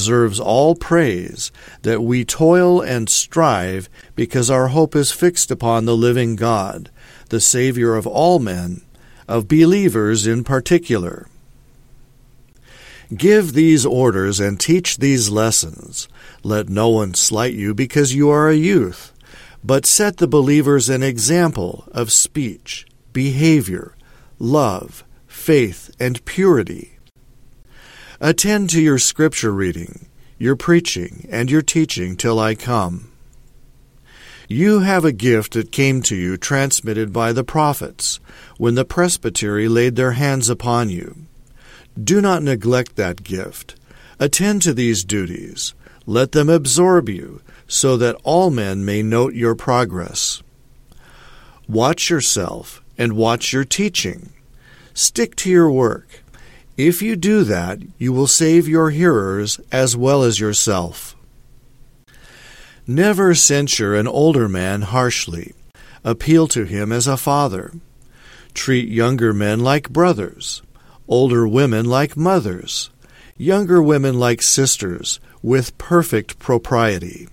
deserves all praise, that we toil and strive because our hope is fixed upon the living God, the Savior of all men, of believers in particular. Give these orders and teach these lessons. Let no one slight you because you are a youth, but set the believers an example of speech, behavior, love, faith, and purity. Attend to your scripture reading, your preaching, and your teaching till I come. You have a gift that came to you transmitted by the prophets, when the presbytery laid their hands upon you. Do not neglect that gift. Attend to these duties. Let them absorb you, so that all men may note your progress. Watch yourself and watch your teaching. Stick to your work. If you do that, you will save your hearers as well as yourself. Never censure an older man harshly. Appeal to him as a father. Treat younger men like brothers, older women like mothers, younger women like sisters, with perfect propriety.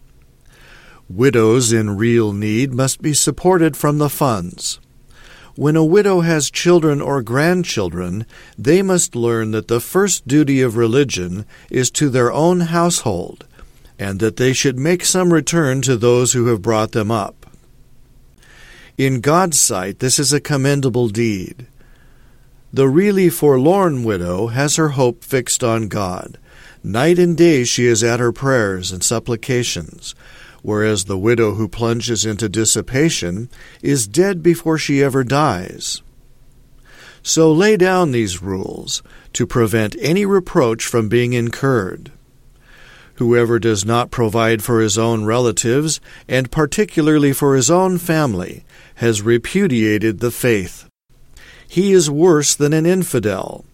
Widows in real need must be supported from the funds. When a widow has children or grandchildren, they must learn that the first duty of religion is to their own household, and that they should make some return to those who have brought them up. In God's sight, this is a commendable deed. The really forlorn widow has her hope fixed on God. Night and day she is at her prayers and supplications, whereas the widow who plunges into dissipation is dead before she ever dies. So lay down these rules to prevent any reproach from being incurred. Whoever does not provide for his own relatives, and particularly for his own family, has repudiated the faith. He is worse than an infidel.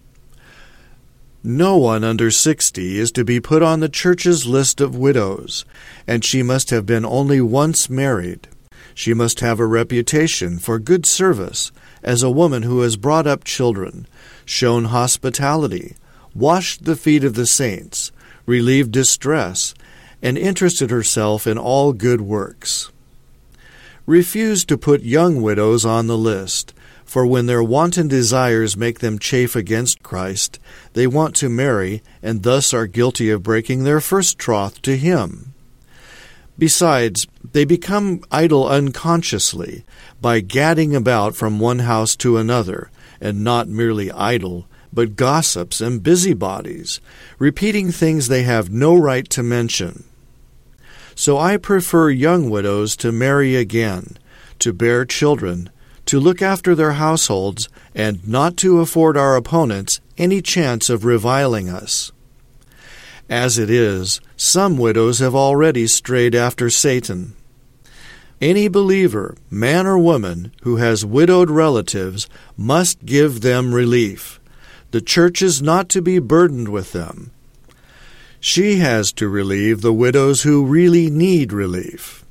No one under 60 is to be put on the church's list of widows, and she must have been only once married. She must have a reputation for good service as a woman who has brought up children, shown hospitality, washed the feet of the saints, relieved distress, and interested herself in all good works. Refuse to put young widows on the list, for when their wanton desires make them chafe against Christ, they want to marry, and thus are guilty of breaking their first troth to Him. Besides, they become idle unconsciously, by gadding about from one house to another, and not merely idle, but gossips and busybodies, repeating things they have no right to mention. So I prefer young widows to marry again, to bear children, to look after their households, and not to afford our opponents any chance of reviling us. As it is, some widows have already strayed after Satan. Any believer, man or woman, who has widowed relatives must give them relief. The church is not to be burdened with them. She has to relieve the widows who really need relief.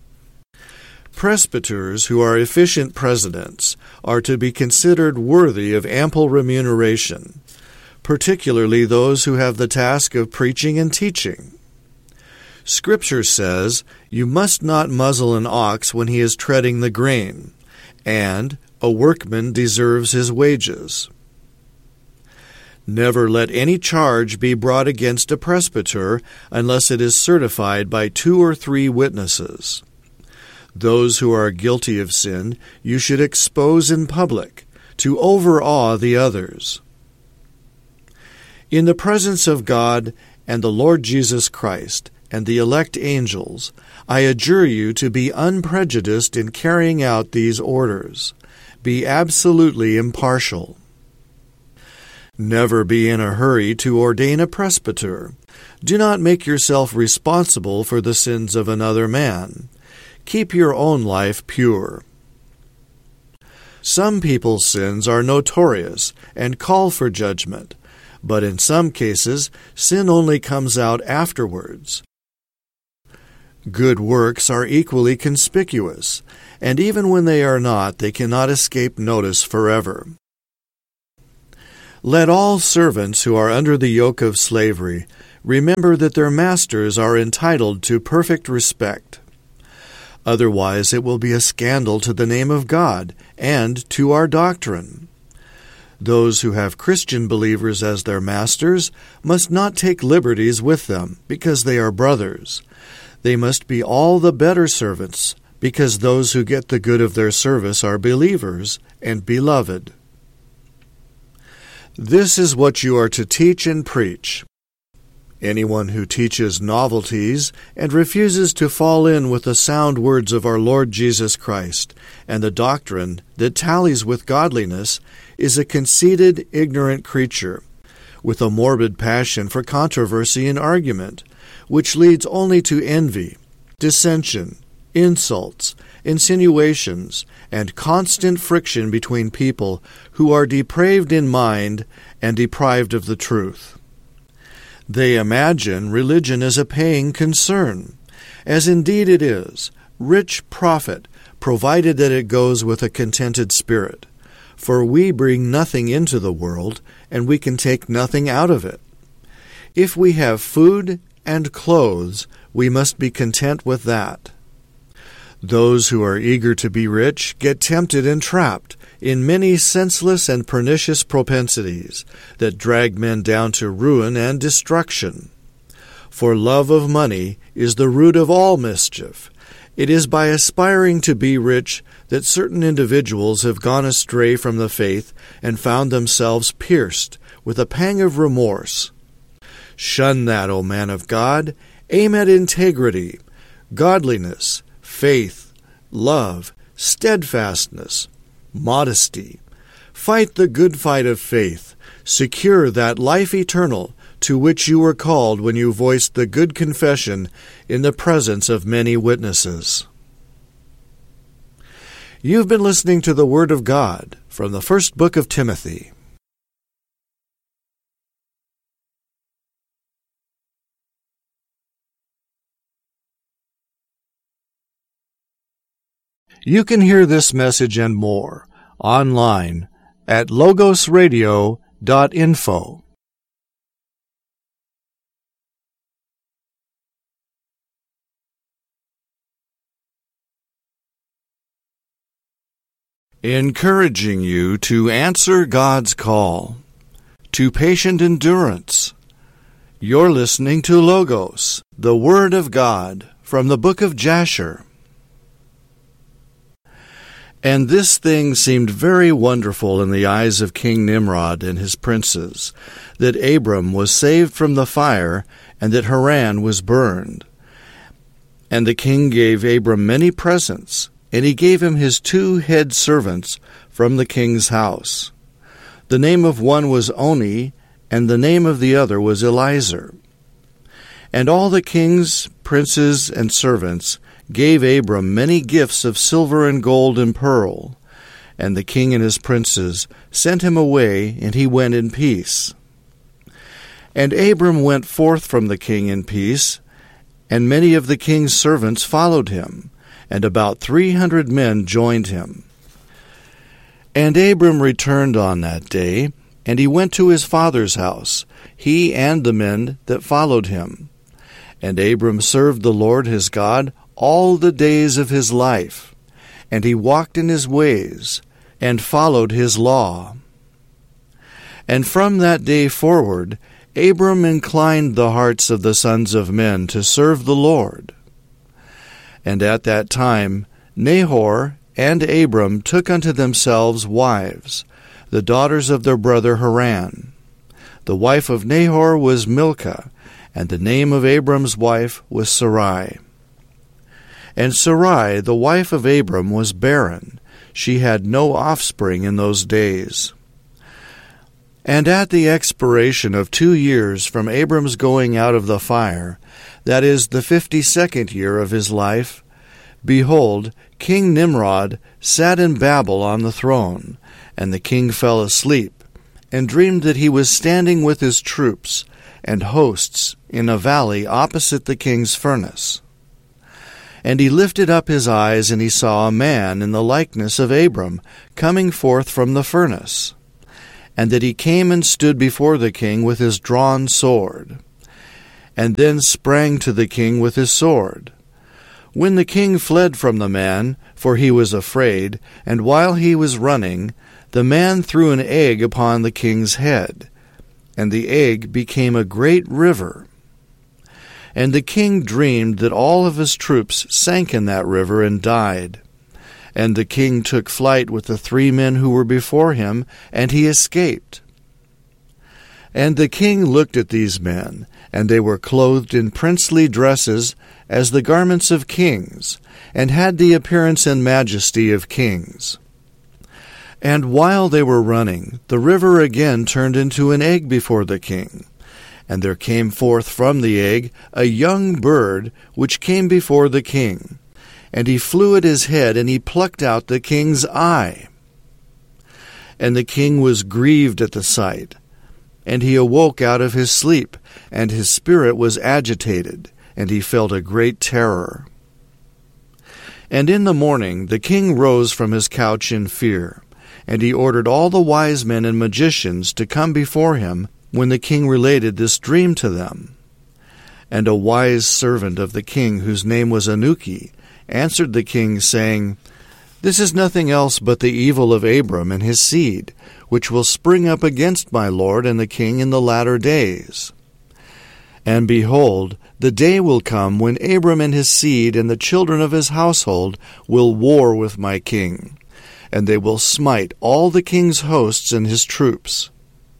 Presbyters who are efficient presidents are to be considered worthy of ample remuneration, particularly those who have the task of preaching and teaching. Scripture says, "You must not muzzle an ox when he is treading the grain," and "A workman deserves his wages." Never let any charge be brought against a presbyter unless it is certified by 2 or 3 witnesses. Those who are guilty of sin you should expose in public, to overawe the others. In the presence of God and the Lord Jesus Christ and the elect angels, I adjure you to be unprejudiced in carrying out these orders. Be absolutely impartial. Never be in a hurry to ordain a presbyter. Do not make yourself responsible for the sins of another man. Keep your own life pure. Some people's sins are notorious and call for judgment, but in some cases, sin only comes out afterwards. Good works are equally conspicuous, and even when they are not, they cannot escape notice forever. Let all servants who are under the yoke of slavery remember that their masters are entitled to perfect respect. Otherwise it will be a scandal to the name of God and to our doctrine. Those who have Christian believers as their masters must not take liberties with them, because they are brothers. They must be all the better servants, because those who get the good of their service are believers and beloved. This is what you are to teach and preach. Anyone who teaches novelties and refuses to fall in with the sound words of our Lord Jesus Christ and the doctrine that tallies with godliness is a conceited, ignorant creature, with a morbid passion for controversy and argument, which leads only to envy, dissension, insults, insinuations, and constant friction between people who are depraved in mind and deprived of the truth. They imagine religion as a paying concern, as indeed it is, rich profit, provided that it goes with a contented spirit. For we bring nothing into the world, and we can take nothing out of it. If we have food and clothes, we must be content with that. Those who are eager to be rich get tempted and trapped in many senseless and pernicious propensities that drag men down to ruin and destruction. For love of money is the root of all mischief. It is by aspiring to be rich that certain individuals have gone astray from the faith and found themselves pierced with a pang of remorse. Shun that, O man of God. Aim at integrity, godliness, faith, love, steadfastness, modesty. Fight the good fight of faith. Secure that life eternal to which you were called when you voiced the good confession in the presence of many witnesses. You've been listening to the Word of God from the first book of Timothy. You can hear this message and more online at logosradio.info. Encouraging you to answer God's call to patient endurance. You're listening to Logos, the Word of God, from the book of Jasher. And this thing seemed very wonderful in the eyes of King Nimrod and his princes, that Abram was saved from the fire, and that Haran was burned. And the king gave Abram many presents, and he gave him his 2 head servants from the king's house. The name of one was Oni, and the name of the other was Eliezer. And all the king's princes and servants gave Abram many gifts of silver and gold and pearl. And the king and his princes sent him away, and he went in peace. And Abram went forth from the king in peace, and many of the king's servants followed him, and about 300 men joined him. And Abram returned on that day, and he went to his father's house, he and the men that followed him. And Abram served the Lord his God all the days of his life, and he walked in his ways, and followed his law. And from that day forward, Abram inclined the hearts of the sons of men to serve the Lord. And at that time Nahor and Abram took unto themselves wives, the daughters of their brother Haran. The wife of Nahor was Milcah, and the name of Abram's wife was Sarai. And Sarai, the wife of Abram, was barren. She had no offspring in those days. And at the expiration of 2 years from Abram's going out of the fire, that is, the 52nd year of his life, behold, King Nimrod sat in Babel on the throne, and the king fell asleep, and dreamed that he was standing with his troops and hosts in a valley opposite the king's furnace. And he lifted up his eyes, and he saw a man in the likeness of Abram coming forth from the furnace, and that he came and stood before the king with his drawn sword. and then sprang to the king with his sword. When the king fled from the man, for he was afraid, and while he was running, the man threw an egg upon the king's head, and the egg became a great river. And the king dreamed that all of his troops sank in that river and died. And the king took flight with the 3 men who were before him, and he escaped. And the king looked at these men, and they were clothed in princely dresses, as the garments of kings, and had the appearance and majesty of kings. And while they were running, the river again turned into an egg before the king. And there came forth from the egg a young bird, which came before the king. And he flew at his head, and he plucked out the king's eye. And the king was grieved at the sight. And he awoke out of his sleep, and his spirit was agitated, and he felt a great terror. And in the morning the king rose from his couch in fear, and he ordered all the wise men and magicians to come before him when the king related this dream to them. And a wise servant of the king, whose name was Anuki, answered the king, saying, "This is nothing else but the evil of Abram and his seed, which will spring up against my lord and the king in the latter days. And behold, the day will come when Abram and his seed and the children of his household will war with my king, and they will smite all the king's hosts and his troops.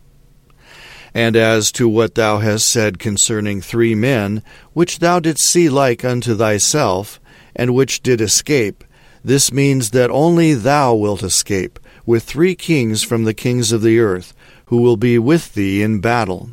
And as to what thou hast said concerning 3 men, which thou didst see like unto thyself, and which did escape, this means that only thou wilt escape, with 3 kings from the kings of the earth, who will be with thee in battle.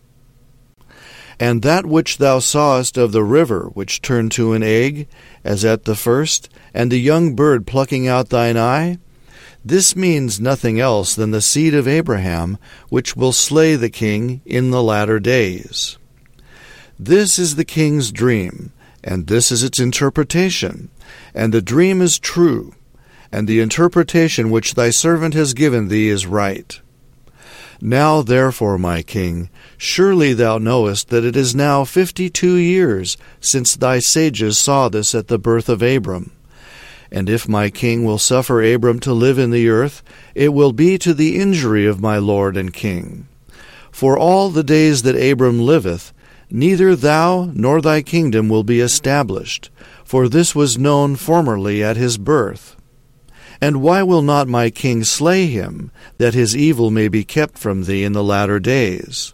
And that which thou sawest of the river, which turned to an egg, as at the first, and the young bird plucking out thine eye, this means nothing else than the seed of Abraham, which will slay the king in the latter days. This is the king's dream, and this is its interpretation, and the dream is true, and the interpretation which thy servant has given thee is right. Now therefore, my king, surely thou knowest that it is now 52 years since thy sages saw this at the birth of Abram. And if my king will suffer Abram to live in the earth, it will be to the injury of my lord and king. For all the days that Abram liveth, neither thou nor thy kingdom will be established, for this was known formerly at his birth. And why will not my king slay him, that his evil may be kept from thee in the latter days?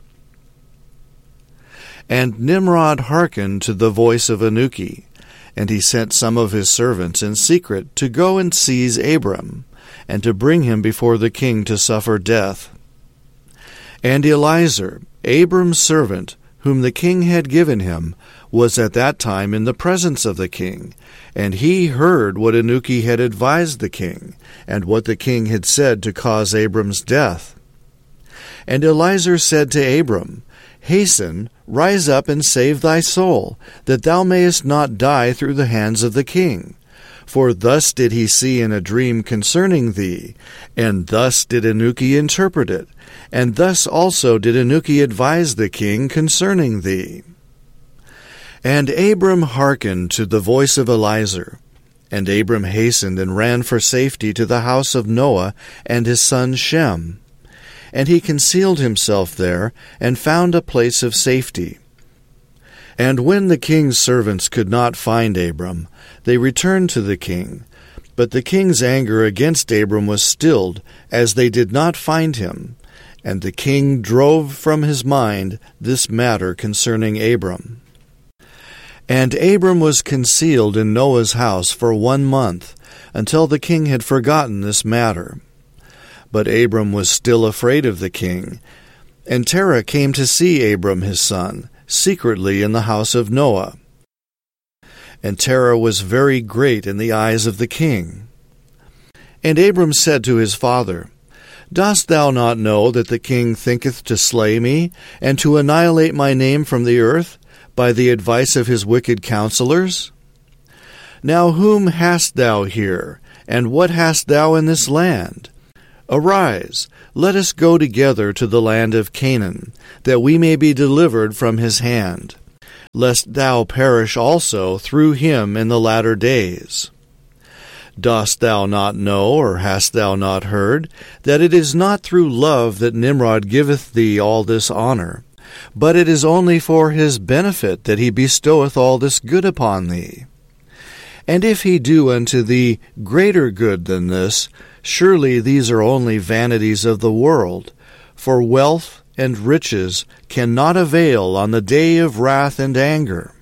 And Nimrod hearkened to the voice of Anuki, and he sent some of his servants in secret to go and seize Abram, and to bring him before the king to suffer death. And Eliezer, Abram's servant, whom the king had given him, was at that time in the presence of the king, and he heard what Anuki had advised the king, and what the king had said to cause Abram's death. And Eliezer said to Abram, Hasten, rise up and save thy soul, that thou mayest not die through the hands of the king. For thus did he see in a dream concerning thee, and thus did Anuki interpret it, and thus also did Anuki advise the king concerning thee. And Abram hearkened to the voice of Eliezer, and Abram hastened and ran for safety to the house of Noah and his son Shem. And he concealed himself there, and found a place of safety. And when the king's servants could not find Abram, they returned to the king. But the king's anger against Abram was stilled, as they did not find him. And the king drove from his mind this matter concerning Abram. And Abram was concealed in Noah's house for 1 month, until the king had forgotten this matter. But Abram was still afraid of the king. And Terah came to see Abram his son, secretly in the house of Noah. And Terah was very great in the eyes of the king. And Abram said to his father, Dost thou not know that the king thinketh to slay me, and to annihilate my name from the earth, by the advice of his wicked counselors? Now whom hast thou here, and what hast thou in this land? Arise, let us go together to the land of Canaan, that we may be delivered from his hand. lest thou perish also through him in the latter days. Dost thou not know, or hast thou not heard, that it is not through love that Nimrod giveth thee all this honor, but it is only for his benefit that he bestoweth all this good upon thee? And if he do unto thee greater good than this, surely these are only vanities of the world, for wealth and riches cannot avail on the day of wrath and anger.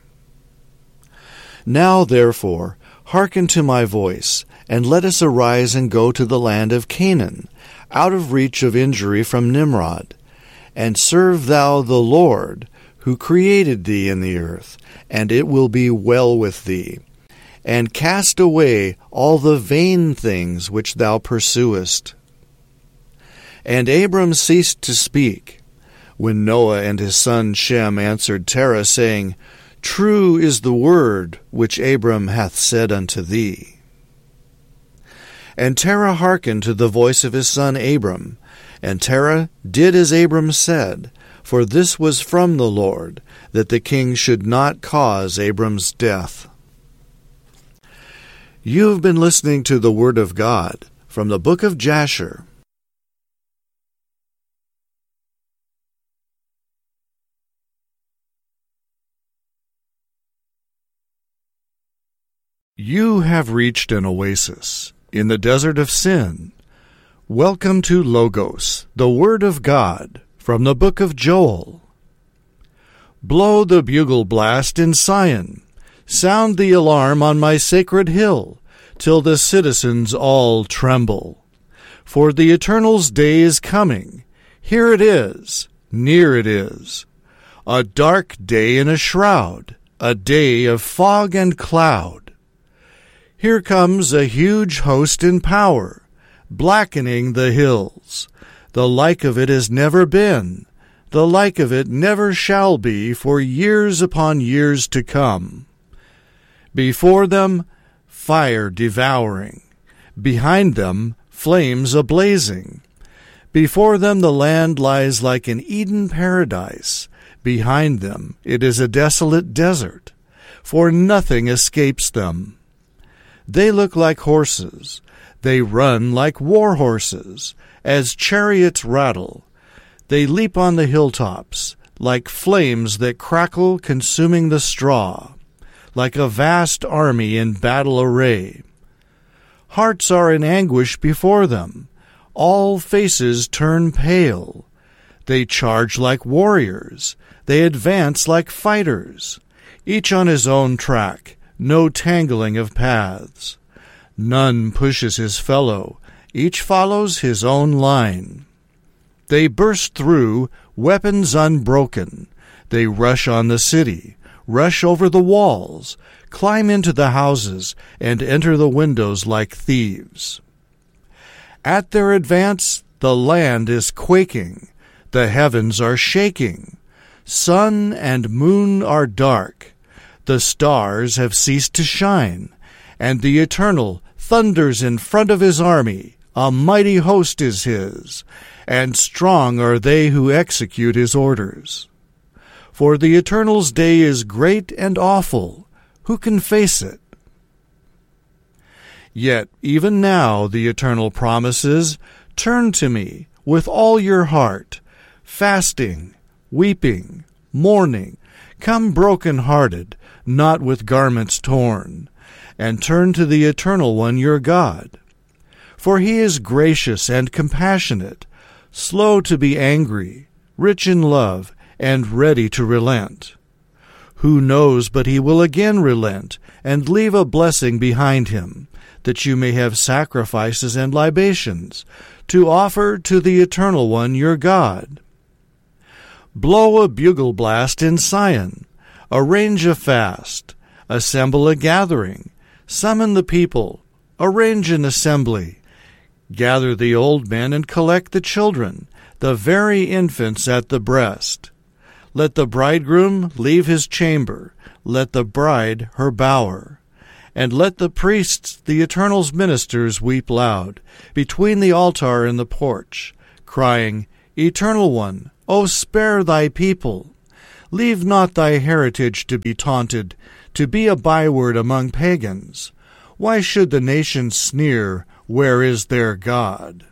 Now therefore hearken to my voice, and let us arise and go to the land of Canaan, out of reach of injury from Nimrod. And serve thou the Lord, who created thee in the earth, and it will be well with thee. And cast away all the vain things which thou pursuest. And Abram ceased to speak, when Noah and his son Shem answered Terah, saying, True is the word which Abram hath said unto thee. And Terah hearkened to the voice of his son Abram, and Terah did as Abram said, for this was from the Lord, that the king should not cause Abram's death. You have been listening to the Word of God from the book of Jasher. You have reached an oasis in the desert of sin. Welcome to Logos, the Word of God, from the book of Joel. Blow the bugle blast in Sion, sound the alarm on my sacred hill, till the citizens all tremble. For the Eternal's day is coming. Here it is, near it is. A dark day in a shroud, a day of fog and cloud. Here comes a huge host in power, blackening the hills. The like of it has never been, the like of it never shall be for years upon years to come. Before them, fire devouring. Behind them, flames a-blazing. Before them the land lies like an Eden paradise. Behind them it is a desolate desert, for nothing escapes them. They look like horses. They run like war horses, as chariots rattle. They leap on the hilltops, like flames that crackle, consuming the straw, like a vast army in battle array. Hearts are in anguish before them. All faces turn pale. They charge like warriors. They advance like fighters, each on his own track, no tangling of paths. None pushes his fellow, each follows his own line. They burst through, weapons unbroken. They rush on the city, rush over the walls, climb into the houses, and enter the windows like thieves. At their advance, the land is quaking, the heavens are shaking, sun and moon are dark. The stars have ceased to shine, and the Eternal thunders in front of his army. A mighty host is his, and strong are they who execute his orders. For the Eternal's day is great and awful. Who can face it? Yet even now the Eternal promises, Turn to me with all your heart, fasting, weeping, mourning. Come broken-hearted, not with garments torn, and turn to the Eternal One your God. For he is gracious and compassionate, slow to be angry, rich in love, and ready to relent. Who knows but he will again relent, and leave a blessing behind him, that you may have sacrifices and libations, to offer to the Eternal One your God. Blow a bugle blast in Sion, arrange a fast, assemble a gathering, summon the people, arrange an assembly, gather the old men and collect the children, the very infants at the breast. Let the bridegroom leave his chamber, let the bride her bower, and let the priests, the Eternal's ministers, weep loud, between the altar and the porch, crying, Eternal One, O spare thy people. Leave not thy heritage to be taunted, to be a byword among pagans. Why should the nations sneer, where is their God?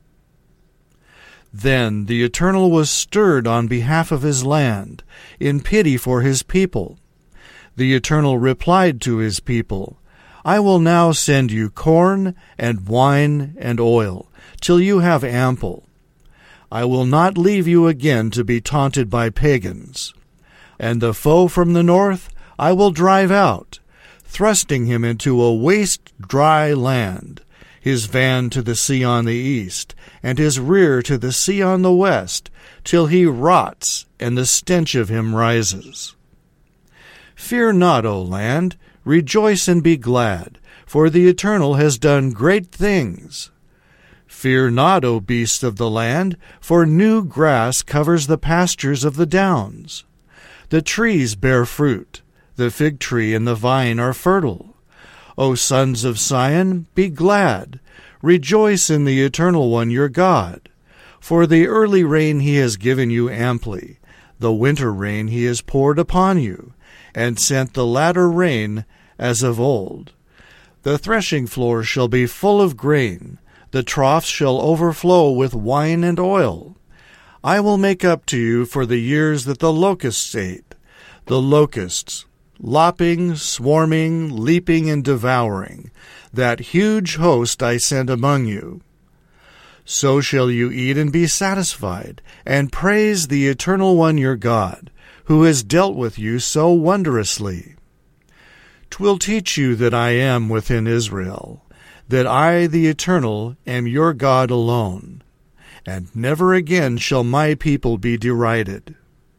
Then the Eternal was stirred on behalf of his land, in pity for his people. The Eternal replied to his people, I will now send you corn and wine and oil, till you have ample. I will not leave you again to be taunted by pagans. And the foe from the north I will drive out, thrusting him into a waste dry land, his van to the sea on the east, and his rear to the sea on the west, till he rots, and the stench of him rises. Fear not, O land, rejoice and be glad, for the Eternal has done great things. Fear not, O beasts of the land, for new grass covers the pastures of the downs. The trees bear fruit, the fig tree and the vine are fertile. O sons of Sion, be glad, rejoice in the Eternal One your God. For the early rain he has given you amply, the winter rain he has poured upon you, and sent the latter rain as of old. The threshing floor shall be full of grain, the troughs shall overflow with wine and oil. I will make up to you for the years that the locusts ate, the locusts, lopping, swarming, leaping, and devouring, that huge host I sent among you. So shall you eat and be satisfied, and praise the Eternal One your God, who has dealt with you so wondrously. 'Twill teach you that I am within Israel, that I, the Eternal, am your God alone, and never again shall my people be derided.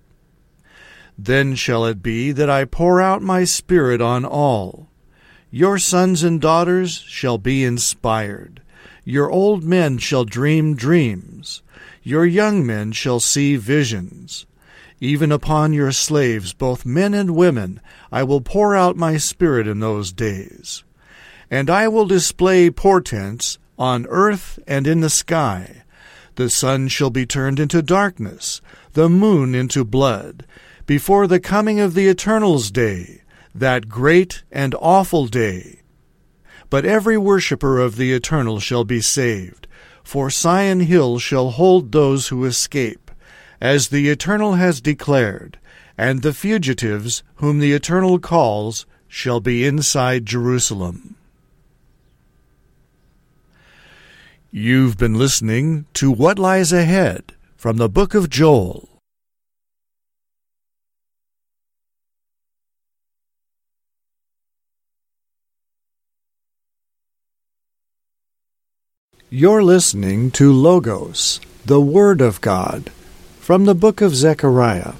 Then shall it be that I pour out my Spirit on all. Your sons and daughters shall be inspired. Your old men shall dream dreams. Your young men shall see visions. Even upon your slaves, both men and women, I will pour out my Spirit in those days. And I will display portents on earth and in the sky. The sun shall be turned into darkness, the moon into blood, before the coming of the Eternal's day, that great and awful day. But every worshipper of the Eternal shall be saved, for Sion Hill shall hold those who escape, as the Eternal has declared, and the fugitives whom the Eternal calls shall be inside Jerusalem. You've been listening to What Lies Ahead from the book of Joel. You're listening to Logos, the Word of God, from the book of Zechariah.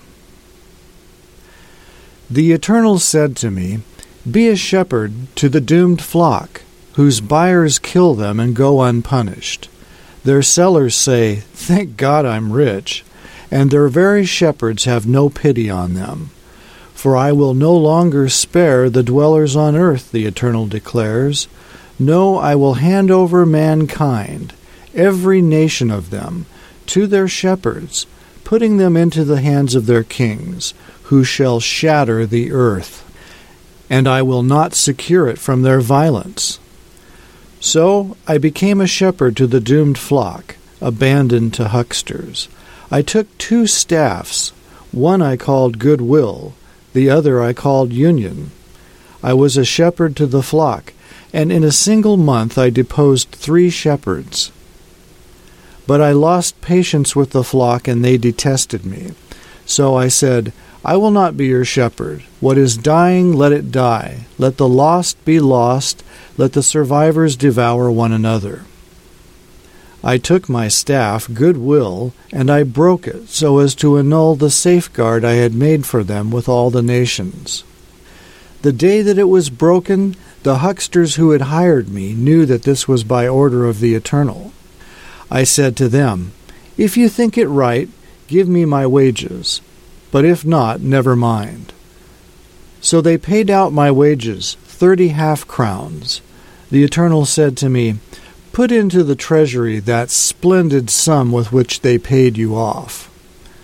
The Eternal said to me, Be a shepherd to the doomed flock, whose buyers kill them and go unpunished. Their sellers say, Thank God I'm rich, and their very shepherds have no pity on them. For I will no longer spare the dwellers on earth, the Eternal declares. No, I will hand over mankind, every nation of them, to their shepherds, putting them into the hands of their kings, who shall shatter the earth. And I will not secure it from their violence. So I became a shepherd to the doomed flock, abandoned to hucksters. I took 2 staffs, one I called Goodwill, the other I called Union. I was a shepherd to the flock, and in a single month I deposed 3 shepherds. But I lost patience with the flock, and they detested me. So I said, I will not be your shepherd. What is dying, let it die. Let the lost be lost. Let the survivors devour one another. I took my staff, Goodwill, and I broke it, so as to annul the safeguard I had made for them with all the nations. The day that it was broken, the hucksters who had hired me knew that this was by order of the Eternal. I said to them, If you think it right, give me my wages, but if not, never mind. So they paid out my wages, 30 half-crowns. The Eternal said to me, Put into the treasury that splendid sum with which they paid you off.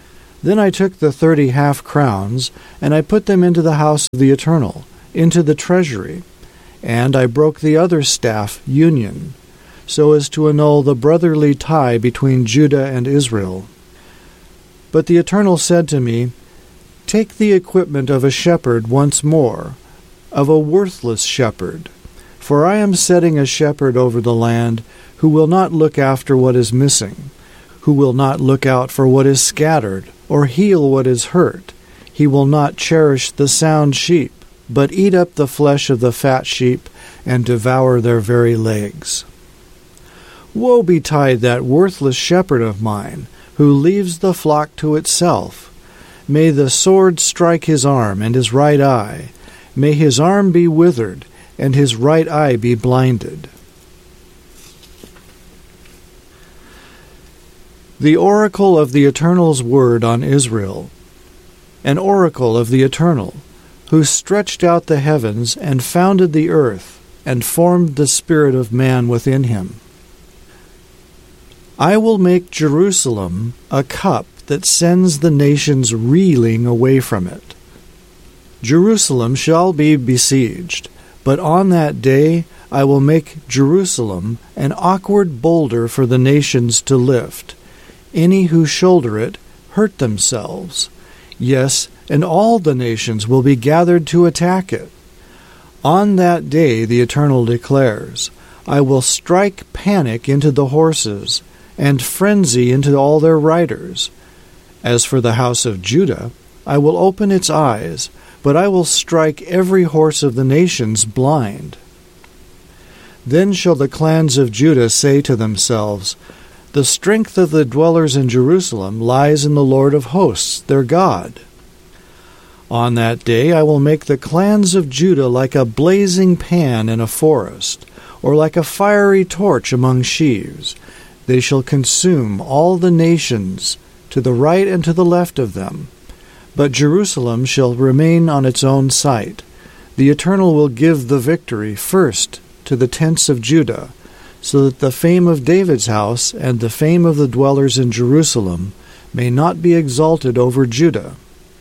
Then I took the 30 half-crowns, and I put them into the house of the Eternal, into the treasury, and I broke the other staff, union, so as to annul the brotherly tie between Judah and Israel. But the Eternal said to me, Take the equipment of a shepherd once more, of a worthless shepherd, for I am setting a shepherd over the land who will not look after what is missing, who will not look out for what is scattered, or heal what is hurt. He will not cherish the sound sheep, but eat up the flesh of the fat sheep, and devour their very legs. Woe betide that worthless shepherd of mine, who leaves the flock to itself. May the sword strike his arm and his right eye. May his arm be withered, and his right eye be blinded. The oracle of the Eternal's word on Israel, an oracle of the Eternal, who stretched out the heavens and founded the earth, and formed the spirit of man within him. I will make Jerusalem a cup that sends the nations reeling away from it. Jerusalem shall be besieged, but on that day I will make Jerusalem an awkward boulder for the nations to lift. Any who shoulder it hurt themselves. Yes, and all the nations will be gathered to attack it. On that day, the Eternal declares, I will strike panic into the horses, and frenzy into all their riders. As for the house of Judah, I will open its eyes, but I will strike every horse of the nations blind. Then shall the clans of Judah say to themselves, The strength of the dwellers in Jerusalem lies in the Lord of hosts, their God. On that day I will make the clans of Judah like a blazing pan in a forest, or like a fiery torch among sheaves. They shall consume all the nations to the right and to the left of them. But Jerusalem shall remain on its own site. The Eternal will give the victory first to the tents of Judah, so that the fame of David's house and the fame of the dwellers in Jerusalem may not be exalted over Judah.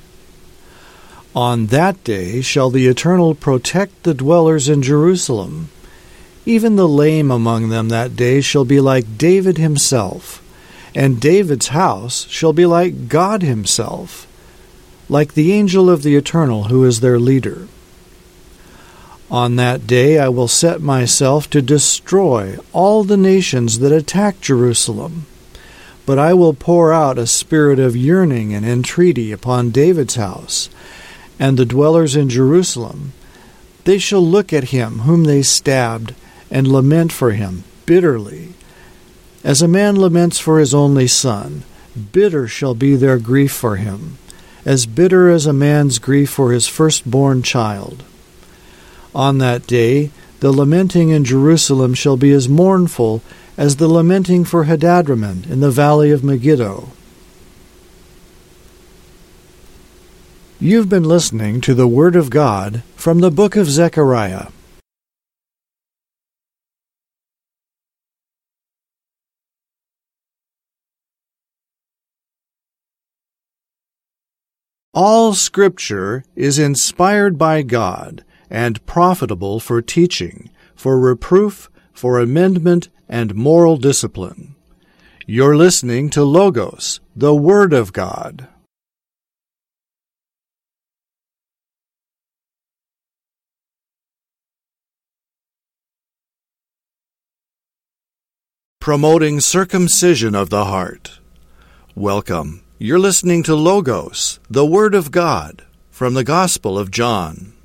On that day shall the Eternal protect the dwellers in Jerusalem. Even the lame among them that day shall be like David himself, and David's house shall be like God himself, like the angel of the Eternal who is their leader. On that day I will set myself to destroy all the nations that attack Jerusalem, but I will pour out a spirit of yearning and entreaty upon David's house, and the dwellers in Jerusalem. They shall look at him whom they stabbed, and lament for him bitterly. As a man laments for his only son, bitter shall be their grief for him, as bitter as a man's grief for his firstborn child. On that day the lamenting in Jerusalem shall be as mournful as the lamenting for Hadadrimmon in the valley of Megiddo. You've been listening to the Word of God from the book of Zechariah. All Scripture is inspired by God and profitable for teaching, for reproof, for amendment, and moral discipline. You're listening to Logos, the Word of God. Promoting circumcision of the heart. Welcome. You're listening to Logos, the Word of God, from the Gospel of John.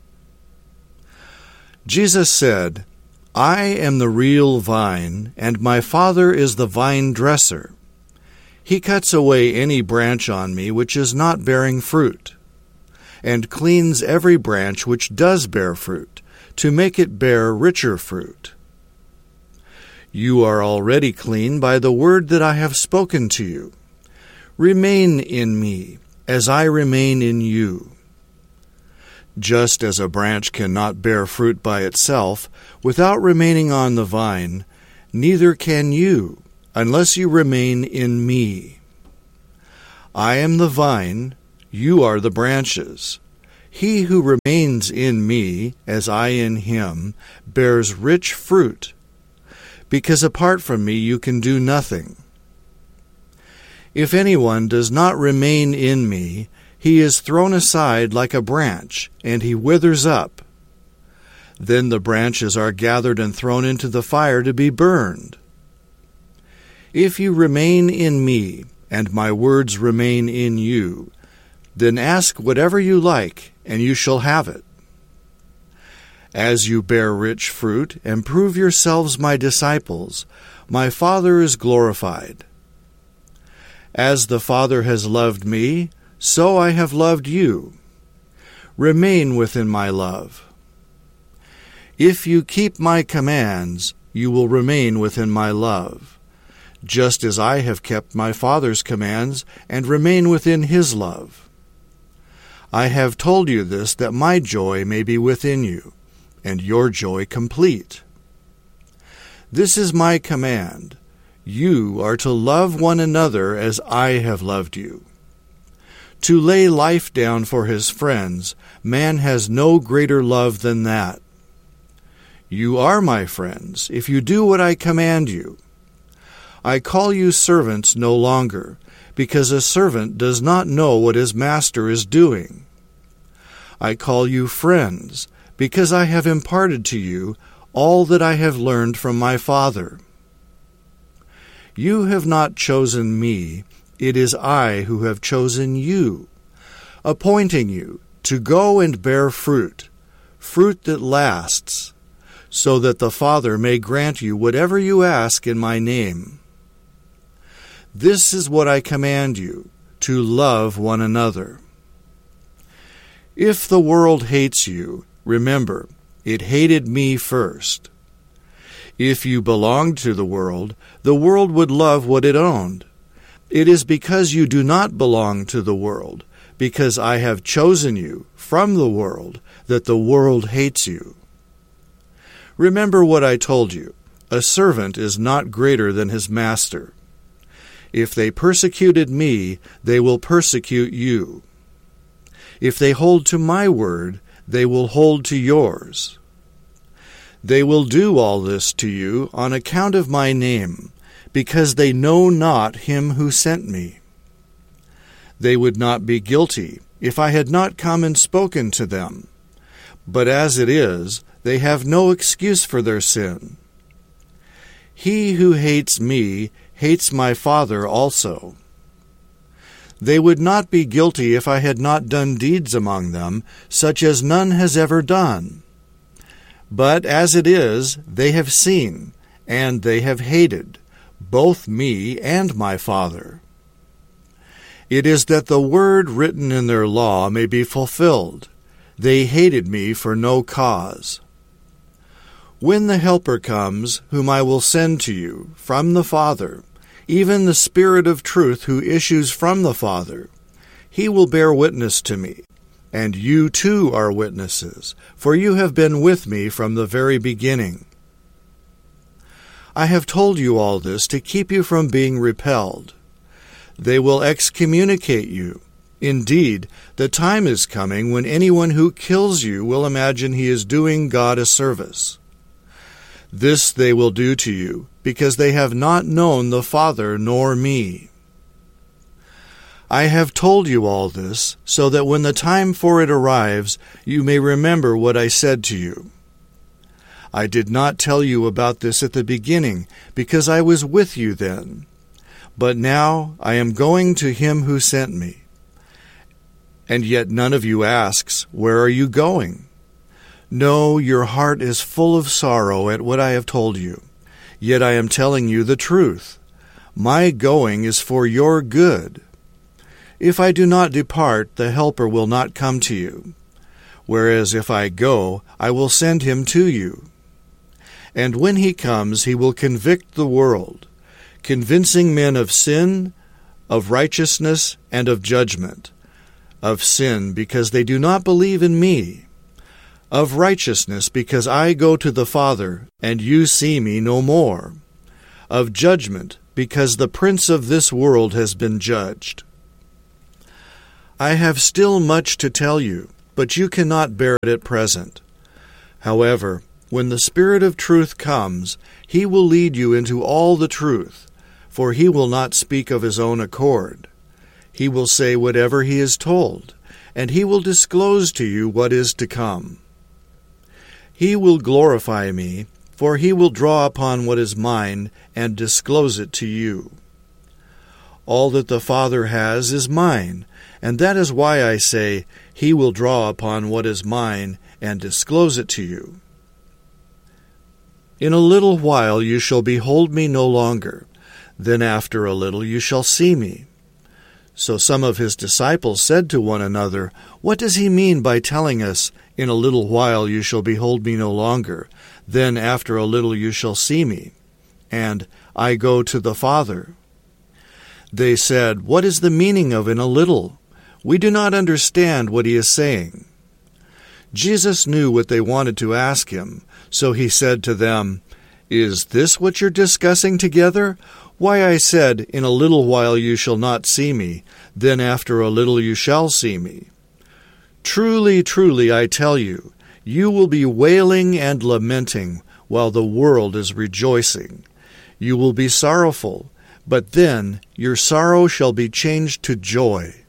Jesus said, I am the real vine, and my Father is the vine dresser. He cuts away any branch on me which is not bearing fruit, and cleans every branch which does bear fruit, to make it bear richer fruit. You are already clean by the word that I have spoken to you. Remain in me, as I remain in you. Just as a branch cannot bear fruit by itself without remaining on the vine, neither can you, unless you remain in me. I am the vine, you are the branches. He who remains in me, as I in him, bears rich fruit, because apart from me you can do nothing. If anyone does not remain in me, he is thrown aside like a branch, and he withers up. Then the branches are gathered and thrown into the fire to be burned. If you remain in me, and my words remain in you, then ask whatever you like, and you shall have it. As you bear rich fruit, and prove yourselves my disciples, my Father is glorified. As the Father has loved me, so I have loved you. Remain within my love. If you keep my commands, you will remain within my love, just as I have kept my Father's commands and remain within his love. I have told you this, that my joy may be within you, and your joy complete. This is my command. You are to love one another as I have loved you. To lay life down for his friends, man has no greater love than that. You are my friends, if you do what I command you. I call you servants no longer, because a servant does not know what his master is doing. I call you friends, because I have imparted to you all that I have learned from my Father. You have not chosen me, it is I who have chosen you, appointing you to go and bear fruit, fruit that lasts, so that the Father may grant you whatever you ask in my name. This is what I command you, to love one another. If the world hates you, remember, it hated me first. If you belonged to the world would love what it owned. It is because you do not belong to the world, because I have chosen you from the world, that the world hates you. Remember what I told you. A servant is not greater than his master. If they persecuted me, they will persecute you. If they hold to my word, they will hold to yours. They will do all this to you on account of my name, because they know not him who sent me. They would not be guilty if I had not come and spoken to them. But as it is, they have no excuse for their sin. He who hates me hates my Father also. They would not be guilty if I had not done deeds among them, such as none has ever done. But as it is, they have seen, and they have hated, both me and my Father. It is that the word written in their law may be fulfilled. They hated me for no cause. When the Helper comes, whom I will send to you from the Father, even the Spirit of truth who issues from the Father, he will bear witness to me. And you too are witnesses, for you have been with me from the very beginning. I have told you all this to keep you from being repelled. They will excommunicate you. Indeed, the time is coming when anyone who kills you will imagine he is doing God a service. This they will do to you, because they have not known the Father nor me. I have told you all this, so that when the time for it arrives, you may remember what I said to you. I did not tell you about this at the beginning, because I was with you then. But now I am going to him who sent me. And yet none of you asks, "Where are you going?" No, your heart is full of sorrow at what I have told you. Yet I am telling you the truth. My going is for your good. If I do not depart, the Helper will not come to you. Whereas if I go, I will send him to you. And when he comes, he will convict the world, convincing men of sin, of righteousness, and of judgment. Of sin, because they do not believe in me. Of righteousness, because I go to the Father, and you see me no more. Of judgment, because the prince of this world has been judged. I have still much to tell you, but you cannot bear it at present. However, when the Spirit of truth comes, he will lead you into all the truth, for he will not speak of his own accord. He will say whatever he is told, and he will disclose to you what is to come. He will glorify me, for he will draw upon what is mine and disclose it to you. All that the Father has is mine, and that is why I say, he will draw upon what is mine and disclose it to you. In a little while you shall behold me no longer, then after a little you shall see me. So some of his disciples said to one another, What does he mean by telling us, In a little while you shall behold me no longer, then after a little you shall see me, and I go to the Father? They said, What is the meaning of in a little? We do not understand what he is saying. Jesus knew what they wanted to ask him, so he said to them, Is this what you're discussing together? Why I said, In a little while you shall not see me, then after a little you shall see me. Truly, truly, I tell you, you will be wailing and lamenting while the world is rejoicing. You will be sorrowful, but then your sorrow shall be changed to joy.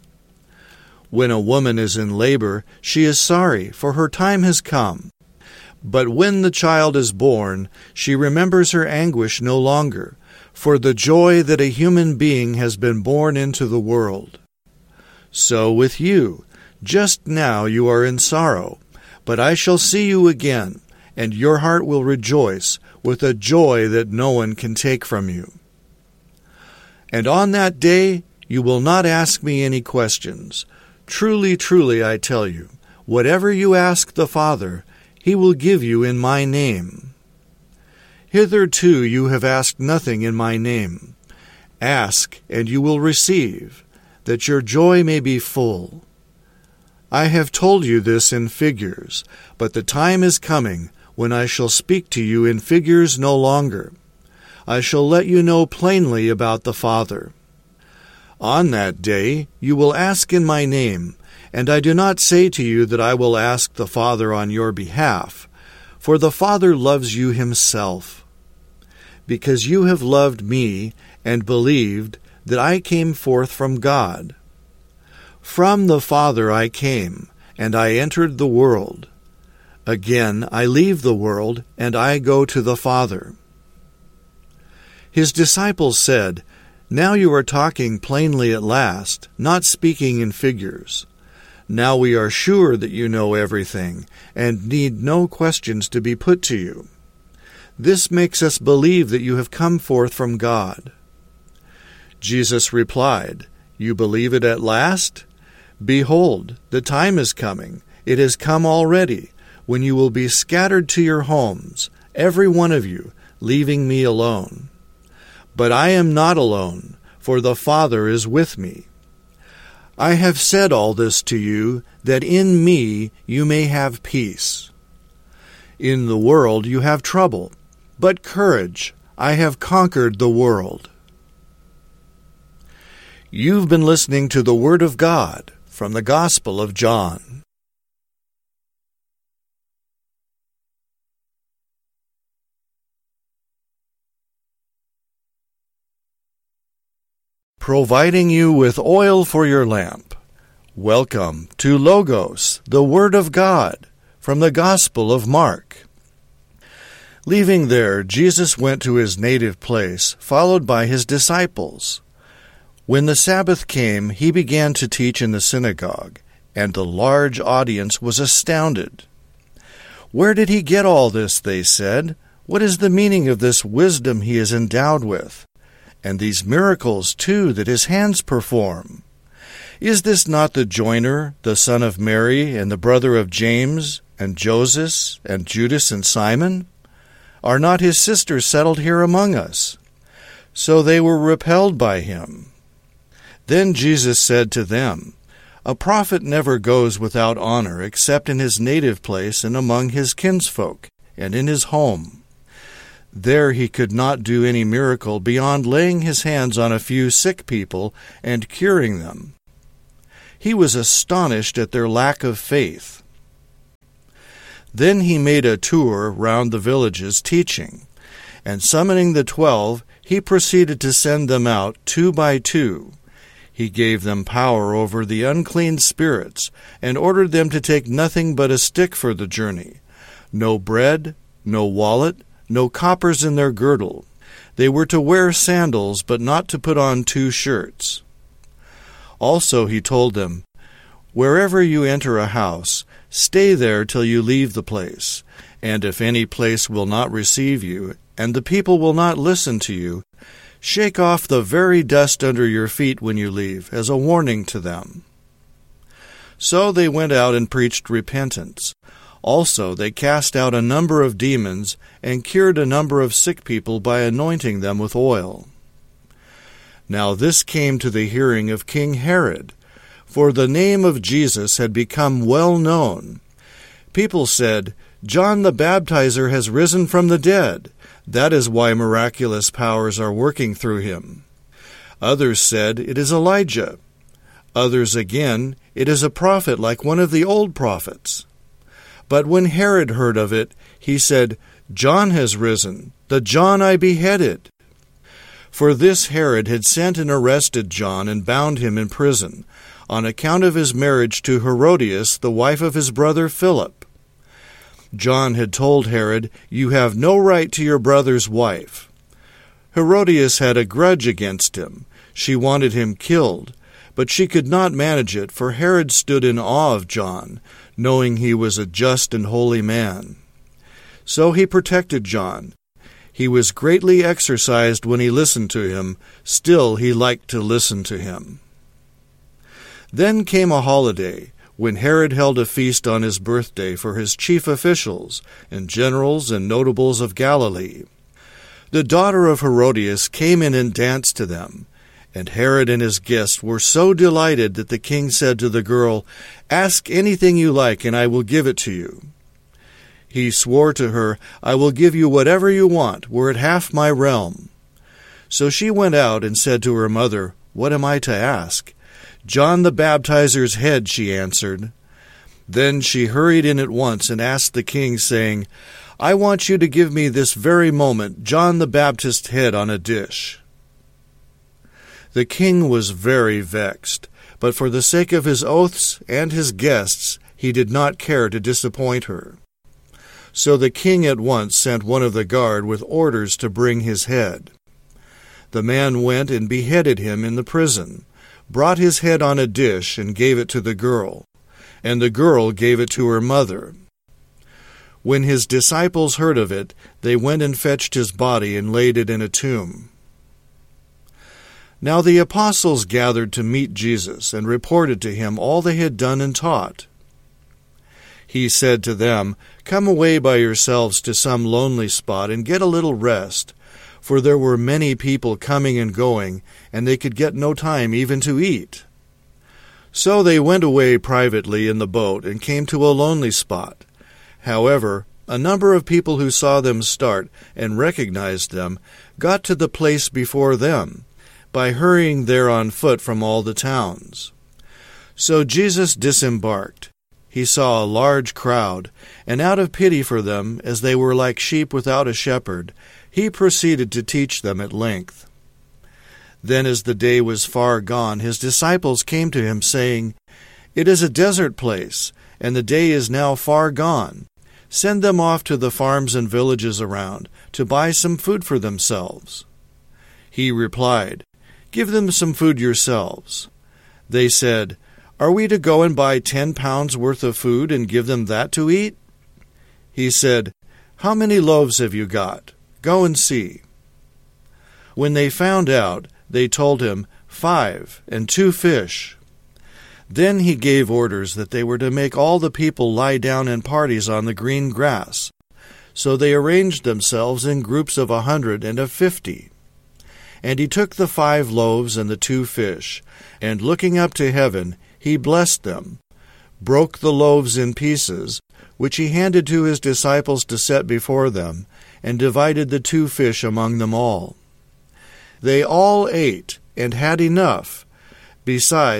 When a woman is in labor, she is sorry, for her time has come. But when the child is born, she remembers her anguish no longer, for the joy that a human being has been born into the world. So with you, just now you are in sorrow, but I shall see you again, and your heart will rejoice with a joy that no one can take from you. And on that day you will not ask me any questions. Truly, truly, I tell you, whatever you ask the Father, he will give you in my name. Hitherto you have asked nothing in my name. Ask, and you will receive, that your joy may be full. I have told you this in figures, but the time is coming when I shall speak to you in figures no longer. I shall let you know plainly about the Father. On that day you will ask in my name, and I do not say to you that I will ask the Father on your behalf, for the Father loves you himself, because you have loved me and believed that I came forth from God. From the Father I came, and I entered the world. Again I leave the world, and I go to the Father. His disciples said, Now you are talking plainly at last, not speaking in figures. Now we are sure that you know everything, and need no questions to be put to you. This makes us believe that you have come forth from God. Jesus replied, You believe it at last? Behold, the time is coming, it has come already, when you will be scattered to your homes, every one of you, leaving me alone. But I am not alone, for the Father is with me. I have said all this to you, that in me you may have peace. In the world you have trouble, but courage, I have conquered the world. You've been listening to the Word of God from the Gospel of John. Providing you with oil for your lamp. Welcome to Logos, the Word of God, from the Gospel of Mark. Leaving there, Jesus went to his native place, followed by his disciples. When the Sabbath came, he began to teach in the synagogue, and the large audience was astounded. Where did he get all this, they said? What is the meaning of this wisdom he is endowed with? And these miracles, too, that his hands perform. Is this not the joiner, the son of Mary, and the brother of James, and Joseph, and Judas, and Simon? Are not his sisters settled here among us? So they were repelled by him. Then Jesus said to them, A prophet never goes without honor except in his native place and among his kinsfolk, and in his home. There he could not do any miracle beyond laying his hands on a few sick people and curing them. He was astonished at their lack of faith. Then he made a tour round the villages teaching, and summoning the 12, he proceeded to send them out 2 by 2. He gave them power over the unclean spirits, and ordered them to take nothing but a stick for the journey. No bread, no wallet, no coppers in their girdle. They were to wear sandals, but not to put on 2 shirts. Also he told them, "Wherever you enter a house, stay there till you leave the place. And if any place will not receive you, and the people will not listen to you, shake off the very dust under your feet when you leave, as a warning to them." So they went out and preached repentance. Also they cast out a number of demons, and cured a number of sick people by anointing them with oil. Now this came to the hearing of King Herod, for the name of Jesus had become well known. People said, "John the Baptizer has risen from the dead. That is why miraculous powers are working through him." Others said, "It is Elijah." Others again, "It is a prophet like one of the old prophets." But when Herod heard of it, he said, "John has risen, the John I beheaded." For this Herod had sent and arrested John and bound him in prison, on account of his marriage to Herodias, the wife of his brother Philip. John had told Herod, "You have no right to your brother's wife." Herodias had a grudge against him. She wanted him killed, but she could not manage it, for Herod stood in awe of John, knowing he was a just and holy man. So he protected John. He was greatly exercised when he listened to him. Still he liked to listen to him. Then came a holiday, when Herod held a feast on his birthday for his chief officials, and generals and notables of Galilee. The daughter of Herodias came in and danced to them. And Herod and his guests were so delighted that the king said to the girl, "Ask anything you like, and I will give it to you." He swore to her, "I will give you whatever you want, were it half my realm." So she went out and said to her mother, "What am I to ask?" "John the Baptizer's head," she answered. Then she hurried in at once and asked the king, saying, "I want you to give me this very moment John the Baptist's head on a dish." The king was very vexed, but for the sake of his oaths and his guests, he did not care to disappoint her. So the king at once sent one of the guard with orders to bring his head. The man went and beheaded him in the prison, brought his head on a dish, and gave it to the girl, and the girl gave it to her mother. When his disciples heard of it, they went and fetched his body and laid it in a tomb. Now the apostles gathered to meet Jesus, and reported to him all they had done and taught. He said to them, "Come away by yourselves to some lonely spot, and get a little rest." For there were many people coming and going, and they could get no time even to eat. So they went away privately in the boat, and came to a lonely spot. However, a number of people who saw them start, and recognized them, got to the place before them, by hurrying there on foot from all the towns. So Jesus disembarked. He saw a large crowd, and out of pity for them, as they were like sheep without a shepherd, he proceeded to teach them at length. Then as the day was far gone, his disciples came to him, saying, "It is a desert place, and the day is now far gone. Send them off to the farms and villages around, to buy some food for themselves." He replied, "Give them some food yourselves." They said, "Are we to go and buy 10 pounds worth of food and give them that to eat?" He said, "How many loaves have you got? Go and see." When they found out, they told him, 5 and 2 fish. Then he gave orders that they were to make all the people lie down in parties on the green grass. So they arranged themselves in groups of 100 and of 50. And he took the 5 loaves and the 2 fish, and looking up to heaven, he blessed them, broke the loaves in pieces, which he handed to his disciples to set before them, and divided the 2 fish among them all. They all ate, and had enough. Besides,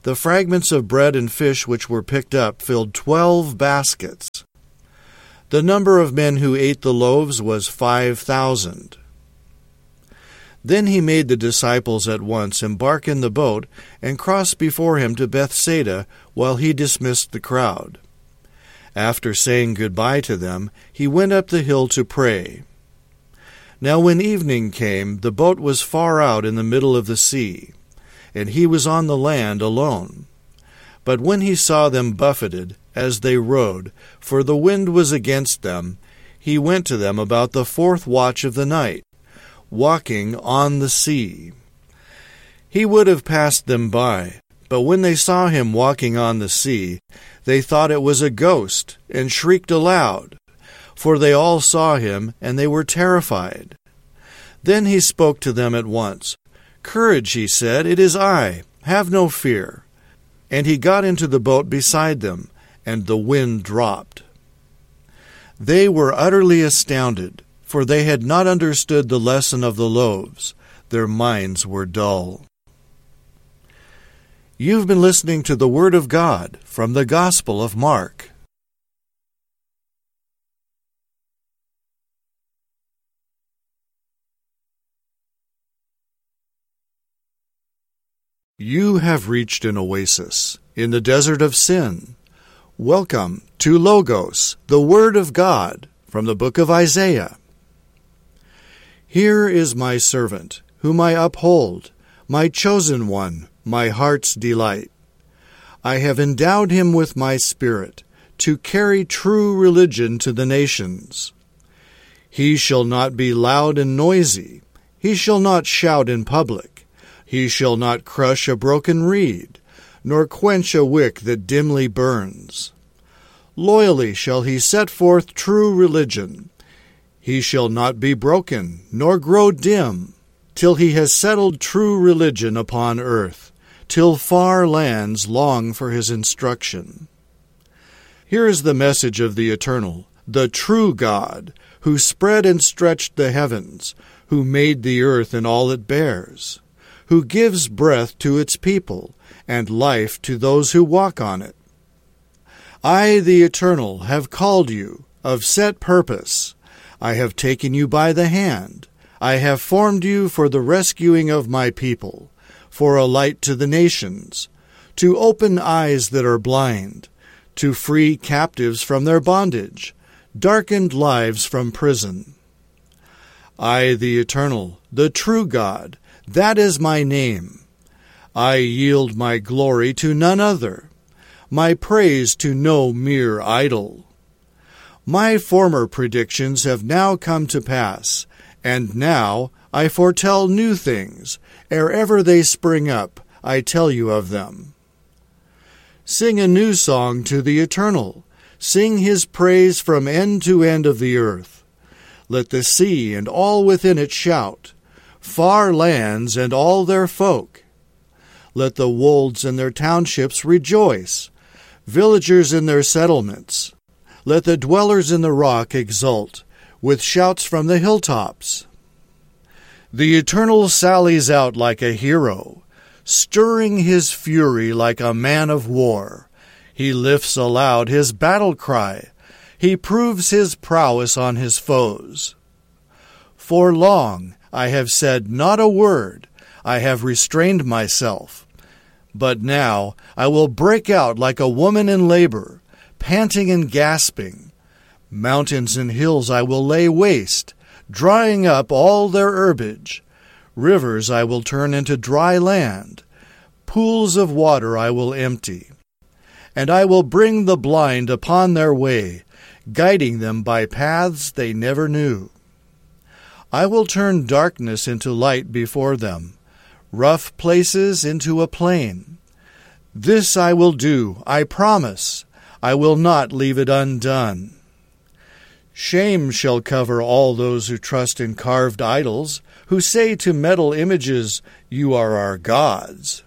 The fragments of bread and fish which were picked up filled 12 baskets. The number of men who ate the loaves was 5,000. Then he made the disciples at once embark in the boat and cross before him to Bethsaida while he dismissed the crowd. After saying goodbye to them, he went up the hill to pray. Now when evening came, the boat was far out in the middle of the sea, and he was on the land alone. But when he saw them buffeted, as they rowed, for the wind was against them, he went to them about the 4th watch of the night, walking on the sea. He would have passed them by, but when they saw him walking on the sea, they thought it was a ghost, and shrieked aloud, for they all saw him, and they were terrified. Then he spoke to them at once. "Courage," he said, "it is I. Have no fear." And he got into the boat beside them, and the wind dropped. They were utterly astounded, for they had not understood the lesson of the loaves. Their minds were dull. You've been listening to the Word of God from the Gospel of Mark. You have reached an oasis in the desert of sin. Welcome to Logos, the Word of God, from the book of Isaiah. Here is my servant, whom I uphold, my chosen one, my heart's delight. I have endowed him with my spirit, to carry true religion to the nations. He shall not be loud and noisy. He shall not shout in public. He shall not crush a broken reed, nor quench a wick that dimly burns. Loyally shall he set forth true religion. He shall not be broken, nor grow dim, till he has settled true religion upon earth, till far lands long for his instruction. Here is the message of the Eternal, the true God, who spread and stretched the heavens, who made the earth and all it bears, who gives breath to its people, and life to those who walk on it. I, the Eternal, have called you, of set purpose. I have taken you by the hand. I have formed you for the rescuing of my people, for a light to the nations, to open eyes that are blind, to free captives from their bondage, darkened lives from prison. I, the Eternal, the true God, that is my name. I yield my glory to none other, my praise to no mere idol. My former predictions have now come to pass, and now I foretell new things. Ere ever they spring up, I tell you of them. Sing a new song to the Eternal. Sing his praise from end to end of the earth. Let the sea and all within it shout, far lands and all their folk. Let the wolds and their townships rejoice, villagers in their settlements. Let the dwellers in the rock exult, with shouts from the hilltops. The Eternal sallies out like a hero, stirring his fury like a man of war. He lifts aloud his battle cry. He proves his prowess on his foes. For long I have said not a word. I have restrained myself. But now I will break out like a woman in labor, panting and gasping. Mountains and hills I will lay waste, drying up all their herbage. Rivers I will turn into dry land. Pools of water I will empty. And I will bring the blind upon their way, guiding them by paths they never knew. I will turn darkness into light before them, rough places into a plain. This I will do, I promise. I will not leave it undone. Shame shall cover all those who trust in carved idols, who say to metal images, "You are our gods."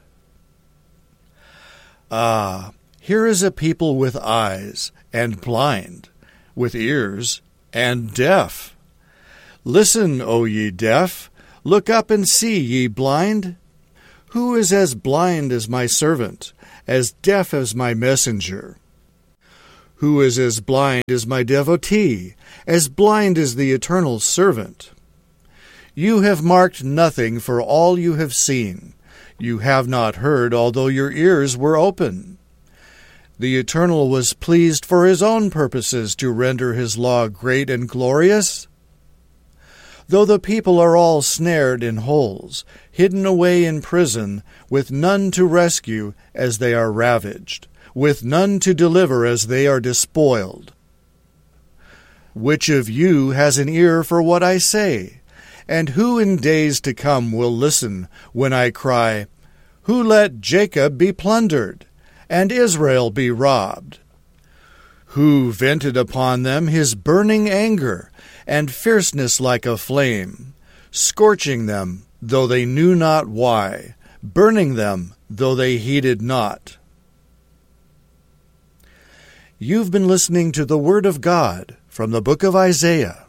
Ah, here is a people with eyes and blind, with ears and deaf. Listen, O ye deaf, look up and see, ye blind. Who is as blind as my servant, as deaf as my messenger? Who is as blind as my devotee, as blind as the eternal servant? You have marked nothing for all you have seen. You have not heard, although your ears were open. The Eternal was pleased for his own purposes to render his law great and glorious. Though the people are all snared in holes, hidden away in prison, with none to rescue as they are ravaged, with none to deliver as they are despoiled. Which of you has an ear for what I say? And who in days to come will listen when I cry, Who let Jacob be plundered, and Israel be robbed? Who vented upon them his burning anger, and fierceness like a flame, scorching them, though they knew not why, burning them, though they heeded not? You've been listening to the Word of God from the book of Isaiah.